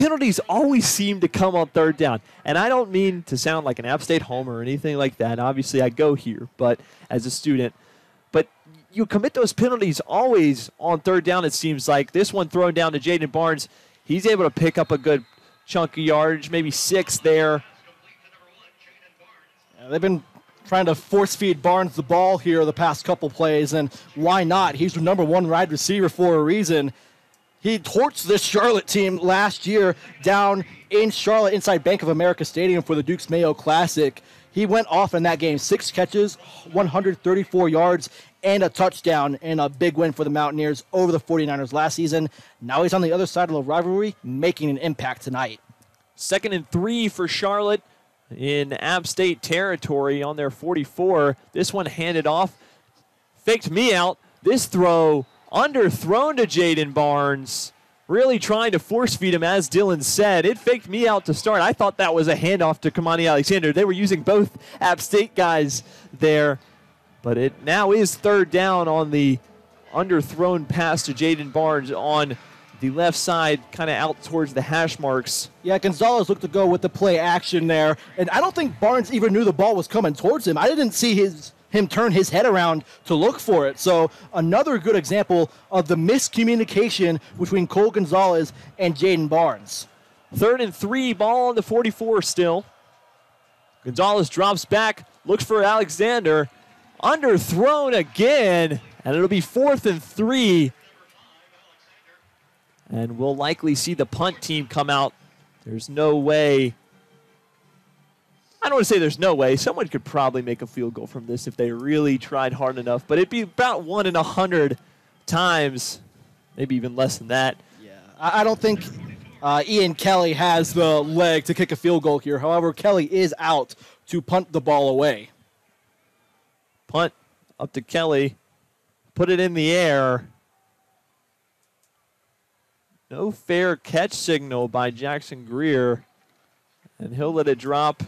penalties always seem to come on third down. And I don't mean to sound like an App State homer or anything like that. Obviously, I go here, but as a student. But you commit those penalties always on third down, it seems like. This one thrown down to Jaden Barnes. He's able to pick up a good chunk of yardage, maybe 6 there. Yeah, they've been trying to force feed Barnes the ball here the past couple plays, and why not? He's the number 1 wide receiver for a reason. He torched this Charlotte team last year down in Charlotte inside Bank of America Stadium for the Dukes Mayo Classic. He went off in that game, 6 catches, 134 yards, and a touchdown, and a big win for the Mountaineers over the 49ers last season. Now he's on the other side of the rivalry, making an impact tonight. 2nd and 3 for Charlotte in App State territory on their 44. This one handed off. Faked me out. This throw underthrown to Jaden Barnes. Really trying to force feed him, as Dylan said. It faked me out to start. I thought that was a handoff to Kamani Alexander. They were using both App State guys there. But it now is third down on the underthrown pass to Jaden Barnes on the left side, kind of out towards the hash marks. Yeah, Gonzalez looked to go with the play action there, and I don't think Barnes even knew the ball was coming towards him. I didn't see him turn his head around to look for it. So another good example of the miscommunication between Cole Gonzalez and Jaden Barnes. 3rd and 3, ball on the 44 still. Gonzalez drops back, looks for Alexander. Underthrown again, and it'll be 4th and 3. And we'll likely see the punt team come out. There's no way. I don't want to say there's no way. Someone could probably make a field goal from this if they really tried hard enough. But it'd be about 1 in 100 times, maybe even less than that. Yeah, I don't think Ian Kelly has the leg to kick a field goal here. However, Kelly is out to punt the ball away. Punt up to Kelly. Put it in the air. No fair catch signal by Jackson Greer. And he'll let it drop.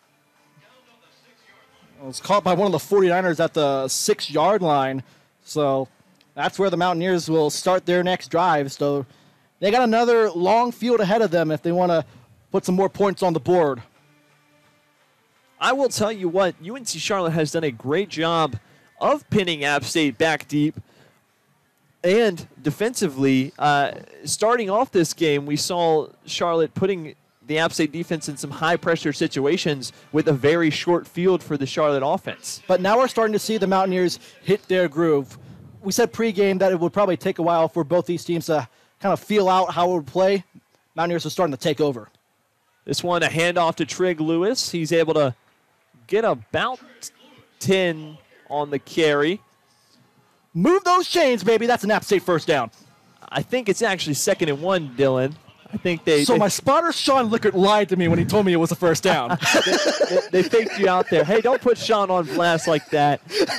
Well, it's caught by one of the 49ers at the 6-yard line. So that's where the Mountaineers will start their next drive. So they got another long field ahead of them if they want to put some more points on the board. I will tell you what, UNC Charlotte has done a great job of pinning App State back deep. And defensively, starting off this game, we saw Charlotte putting the App State defense in some high-pressure situations with a very short field for the Charlotte offense. But now we're starting to see the Mountaineers hit their groove. We said pregame that it would probably take a while for both these teams to kind of feel out how it would play. Mountaineers are starting to take over. This one, a handoff to Trig Lewis. He's able to get about 10 on the carry. Move those chains, baby. That's an App State first down. I think it's actually 2nd and 1, Dylan. I think So my spotter, Sean Lickert, lied to me when he told me it was a first down. they faked you out there. Hey, don't put Sean on blast like that.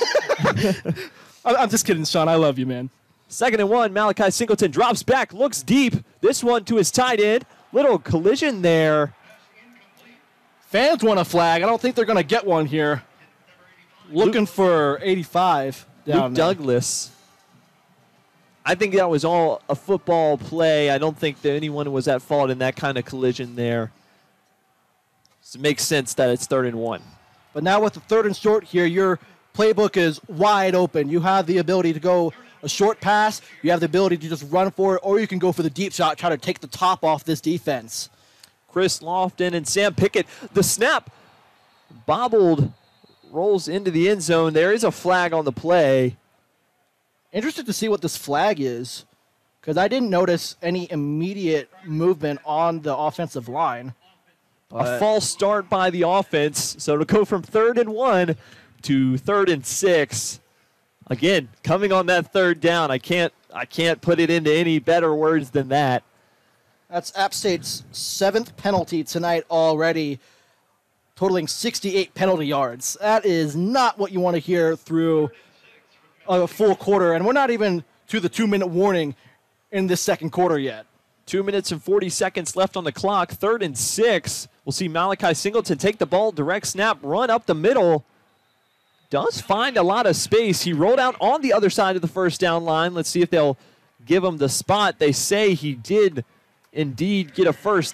I'm just kidding, Sean. I love you, man. 2nd and 1, Malachi Singleton drops back, looks deep. This one to his tight end. Little collision there. Fans want a flag. I don't think they're going to get one here. Looking for 85 down Luke Douglas. I think that was all a football play. I don't think that anyone was at fault in that kind of collision there. So it makes sense that it's 3rd and 1. But now with the 3rd and short here, your playbook is wide open. You have the ability to go a short pass. You have the ability to just run for it, or you can go for the deep shot, try to take the top off this defense. Chris Lofton and Sam Pickett. The snap bobbled, rolls into the end zone. There is a flag on the play. Interested to see what this flag is, because I didn't notice any immediate movement on the offensive line. A false start by the offense, so it'll go from 3rd and 1 to 3rd and 6. Again, coming on that 3rd down, I can't put it into any better words than that. That's App State's 7th penalty tonight already, totaling 68 penalty yards. That is not what you want to hear through a full quarter, and we're not even to the 2-minute warning in this 2nd quarter yet. 2 minutes and 40 seconds left on the clock. 3rd and 6. We'll see Malachi Singleton take the ball, direct snap, run up the middle. Does find a lot of space. He rolled out on the other side of the first down line. Let's see if they'll give him the spot. They say he did indeed get a first